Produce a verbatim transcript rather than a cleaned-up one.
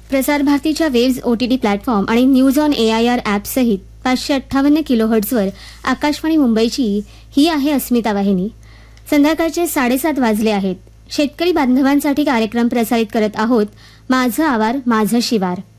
प्रसार भारतीच्या waves OTT platform आणि news on A I R ॲपसहित पाचशे अठ्ठावन्न किलोहर्ट्झवर आकाशवाणी मुंबईची ही आहे अस्मिता वाहिनी. संध्याकाळचे साडेसात वाजले आहेत. शेतकरी बांधवांसाठी कार्यक्रम प्रसारित करत आहोत. माझं आवार माझं शिवार.